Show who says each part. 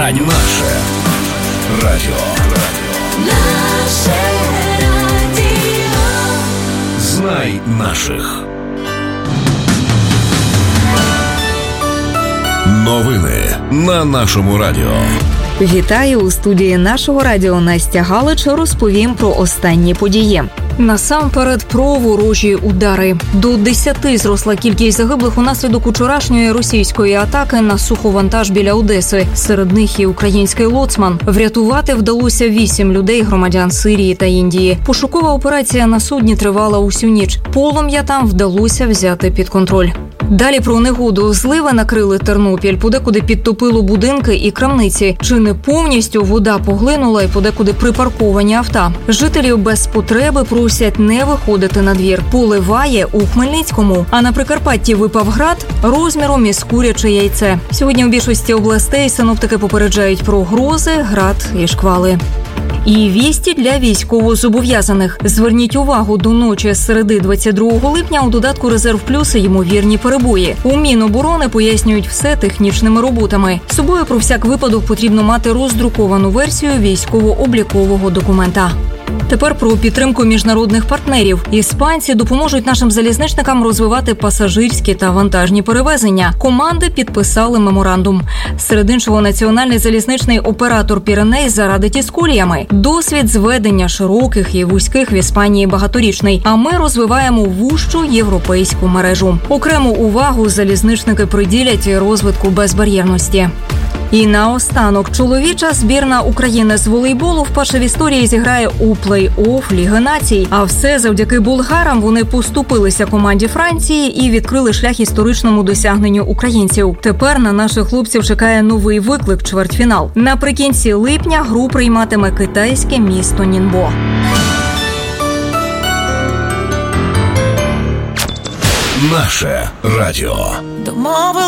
Speaker 1: радіо. Наше радіо. Наше радіо. Знай наших. Новини на нашому радіо.
Speaker 2: Вітаю, у студії нашого радіо Настя Галич. Розповім про останні події. Насамперед про ворожі удари. До 10 зросла кількість загиблих унаслідок учорашньої російської атаки на суховантаж біля Одеси. Серед них і український лоцман. Врятувати вдалося 8 людей, громадян Сирії та Індії. Пошукова операція на судні тривала усю ніч. Полум'я там вдалося взяти під контроль. Далі про негоду. Зливи накрили Тернопіль, подекуди підтопило будинки і крамниці. Чи не повністю вода поглинула і подекуди припарковані авто. Жителів без потреби просять не виходити на двір. Поливає у Хмельницькому. А на Прикарпатті випав град розміром із куряче яйце. Сьогодні у більшості областей синоптики попереджають про грози, град і шквали. І вісті для військовозобов'язаних. Зверніть увагу, до ночі з середи 22 липня у додатку «Резерв Плюс» ймовірні перебої. У Міноборони пояснюють все технічними роботами. З собою про всяк випадок потрібно мати роздруковану версію військово-облікового документа. Тепер про підтримку міжнародних партнерів. Іспанці допоможуть нашим залізничникам розвивати пасажирські та вантажні перевезення. Команди підписали меморандум. Серед іншого, національний залізничний оператор «Піреней» зарадить із коліями. Досвід зведення широких і вузьких в Іспанії багаторічний, а ми розвиваємо вужчу європейську мережу. Окрему увагу залізничники приділять розвитку безбар'єрності. І наостанок, чоловіча збірна України з волейболу вперше в історії зіграє у плей-офф Ліги націй. А все завдяки болгарам. Вони поступилися команді Франції і відкрили шлях історичному досягненню українців. Тепер на наших хлопців чекає новий виклик – чвертьфінал. Наприкінці липня гру прийматиме китайське місто Нінбо.
Speaker 1: Наше радіо.